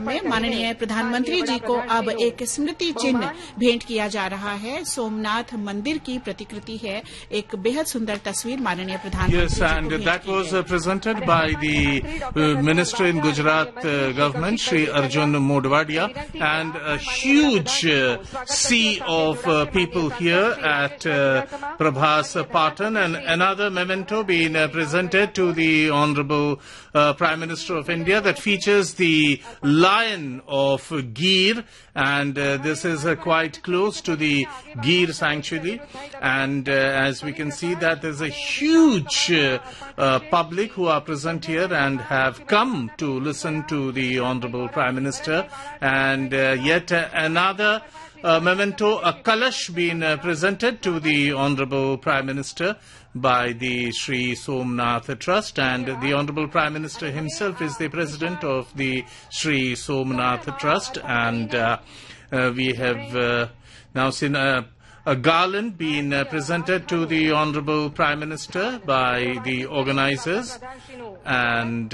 में माननीय प्रधानमंत्री जी को अब एक स्मृति चिन्ह भेंट किया जा रहा है। सोमनाथ मंदिर की प्रतिकृति है, एक बेहद सुंदर तस्वीर माननीय प्रधानमंत्री Yes, and that was presented by the Minister in Gujarat government, Shri Arjun Modwadia, and a huge sea of people here at Prabhas Patan, and another memento being presented to the Honorable Prime Minister of India that features the lion of Gir, and this is quite close to the Gir sanctuary, and as we can see that there's a huge public who are present here and have come to listen to the Honorable Prime Minister, and yet another memento, a kalash being presented to the Honorable Prime Minister by the Sri Somnath Trust, and the Honorable Prime Minister himself is the President of the Sri Somnath Trust, and we have now seen a garland being presented to the Honorable Prime Minister by the organizers, and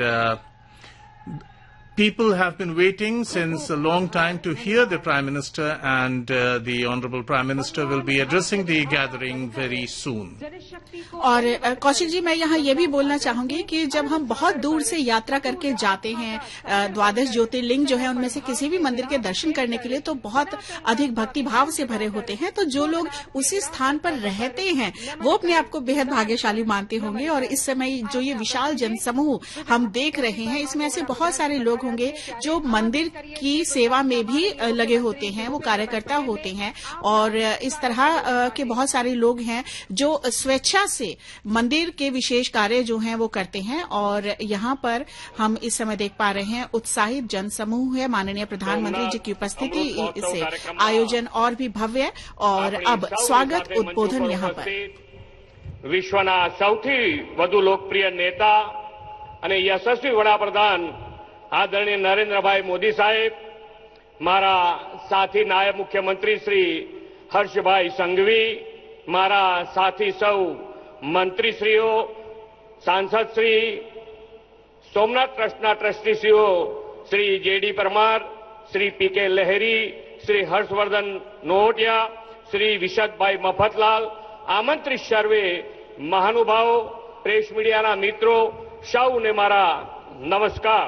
people have been waiting since a long time to hear the Prime Minister, and the Honorable Prime Minister will be addressing the gathering very soon. और कौशिक जी, मैं यहाँ ये भी बोलना चाहूंगी कि जब हम बहुत दूर से यात्रा करके जाते हैं, द्वादश ज्योतिर्लिंग जो है उनमें से किसी भी मंदिर के दर्शन करने के लिए, तो बहुत अधिक भक्ति भाव से भरे होते हैं। तो जो लोग उसी स्थान पर रहते हैं वो अपने आप को बेहद भाग्यशाली मानते होंगे, और इस समय जो ये विशाल जनसमूह हम देख रहे हैं, इसमें ऐसे बहुत सारे लोग होंगे जो मंदिर की सेवा में भी लगे होते हैं, वो कार्यकर्ता होते हैं, और इस तरह के बहुत सारे लोग हैं जो स्वेच्छा से मंदिर के विशेष कार्य जो हैं वो करते हैं। और यहाँ पर हम इस समय देख पा रहे हैं उत्साहित जनसमूह है। माननीय प्रधानमंत्री जी की उपस्थिति से आयोजन और भी भव्य, और अब स्वागत उद्बोधन यहाँ पर विश्वना सौथी વધુ લોકપ્રિય नेता અને યશસ્વી વડાપ્રધાન આદરણીય નરેન્દ્રભાઈ મોદી સાહેબ, મારા સાથી નાયબ મુખ્યમંત્રી શ્રી હર્ષભાઈ સંઘવી, મારા સાથી સૌ મંત્રીશ્રીઓ, સાંસદશ્રી, સોમનાથ ટ્રસ્ટના ટ્રસ્ટીશ્રીઓ શ્રી જેડી પરમાર, શ્રી પીકે લહેરી, શ્રી હર્ષવર્ધન નોહટિયા, શ્રી વિશદભાઈ મફતલાલ, આમંત્રિત સર્વે મહાનુભાવો, પ્રેસ મીડિયાના મિત્રો, સૌને મારા નમસ્કાર।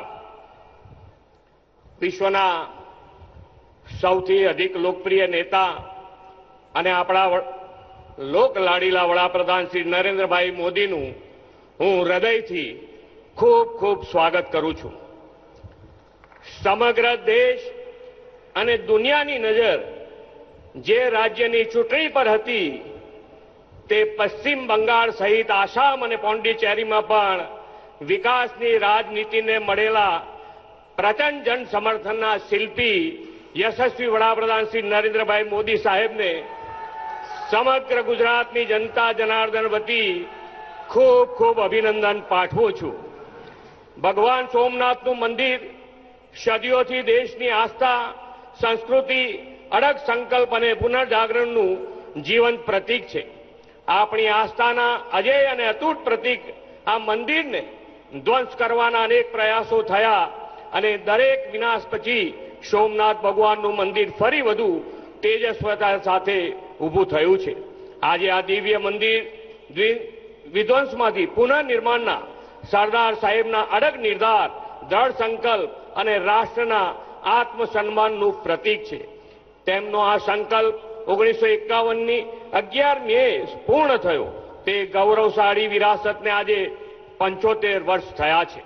વિશ્વના સૌથી અધિક લોકપ્રિય નેતા અને આપણા લોક લાડીલા વડાપ્રધાન શ્રી નરેન્દ્રભાઈ મોદીનું હું હૃદયથી ખૂબ ખૂબ સ્વાગત કરું છું। સમગ્ર દેશ અને દુનિયાની નજર જે રાજ્યની ચૂંટણી પર હતી તે પશ્ચિમ બંગાળ સહિત આસામ અને પોંડિચેરીમાં પણ વિકાસની રાજનીતિને મળેલા પ્રચંડ જન સમર્થનના શિલ્પી યશસ્વી વડાપ્રધાન શ્રી નરેન્દ્રભાઈ મોદી સાહેબને સમગ્ર ગુજરાતની જનતા જનાર્દન વતી ખૂબ ખૂબ અભિનંદન પાઠવું છું। ભગવાન સોમનાથનું મંદિર સદીઓથી દેશની આસ્થા, સંસ્કૃતિ, અડગ સંકલ્પ અને પુનર્જાગરણનું જીવંત પ્રતીક છે। આપણી આસ્થાના અજેય અને અતૂટ પ્રતીક આ મંદિરને ધ્વંસ કરવાના અનેક પ્રયાસો થયા, અને દરેક વિનાશ પછી સોમનાથ ભગવાનનું મંદિર ફરી વધુ તેજસ્વતા સાથે ઊભું થયું છે। આજે આ દિવ્ય મંદિર વિધ્વંસમાંથી પુનઃનિર્માણના સરદાર સાહેબના અડગ નિર્ધાર, દ્રઢ સંકલ્પ અને રાષ્ટ્રના આત્મસન્માનનું પ્રતીક છે। તેમનો આ સંકલ્પ 1951ની 11મીએ પૂર્ણ થયો। તે ગૌરવશાળી વિરાસતને આજે 75 વર્ષ થયા છે।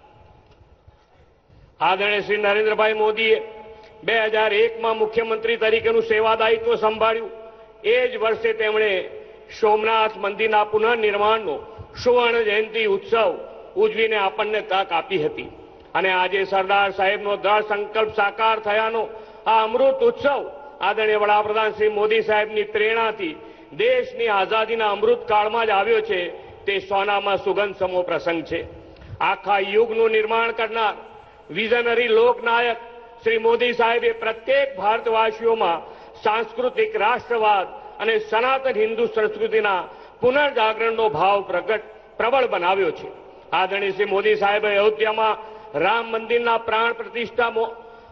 આદરણીય શ્રી નરેન્દ્રભાઈ મોદીએ 2001માં મુખ્યમંત્રી તરીકેનું સેવાદાયિત્વ સંભાળ્યું। એ જ વર્ષે તેમણે સોમનાથ મંદિરના પુનઃનિર્માણનો સુવર્ણ જયંતિ ઉત્સવ ઉજવીને આપણને તક આપી હતી, અને આજે સરદાર સાહેબનો દ્રઢ સંકલ્પ સાકાર થયાનો આ અમૃત ઉત્સવ આદરણીય વડાપ્રધાન શ્રી મોદી સાહેબની પ્રેરણાથી દેશની આઝાદીના અમૃતકાળમાં જ આવ્યો છે। તે સોનામાં સુગંધ સમો પ્રસંગ છે। આખા યુગનું નિર્માણ કરનાર વિઝનરી લોકનાયક શ્રી મોદી સાહેબે પ્રત્યેક ભારતવાસીઓમાં સાંસ્કૃતિક રાષ્ટ્રવાદ અને સનાતન હિન્દુ સંસ્કૃતિના પુનર્જાગરણનો ભાવ પ્રબળ બનાવ્યો છે। આદરણીય શ્રી મોદી સાહેબે અયોધ્યામાં રામ મંદિરના પ્રાણ પ્રતિષ્ઠા